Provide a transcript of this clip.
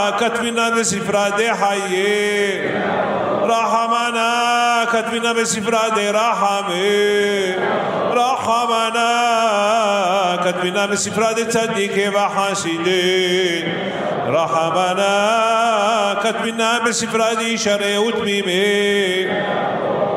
كتبنا بسفراد حي رحمنا كتبنا بسفراد رحمي رحمنا كتبنا بسفراد تصديق وحاسدين رحمنا كتبنا بسفراد شر وتميمين